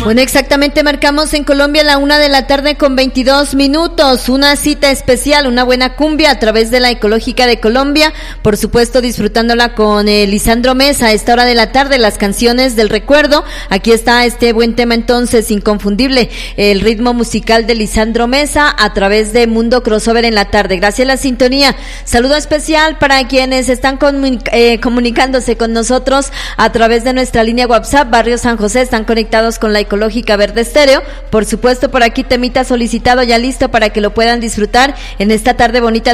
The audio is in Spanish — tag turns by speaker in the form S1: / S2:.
S1: Bueno, exactamente marcamos en Colombia la 1:00 con 22 minutos. Una cita especial, una buena cumbia a través de la Ecológica de Colombia. Por supuesto, disfrutándola con Lisandro Mesa a esta hora de la tarde, las canciones del recuerdo. Aquí está este buen tema entonces, inconfundible, el ritmo musical de Lisandro Mesa a través de Mundo Crossover en la tarde. Gracias a la sintonía. Saludo especial para quienes están comunicándose con nosotros a través de nuestra línea WhatsApp, Barrio San José, están conectados con la Ecológica Verde Estéreo. Por supuesto, por aquí temita solicitado ya listo para que lo puedan disfrutar en esta tarde bonita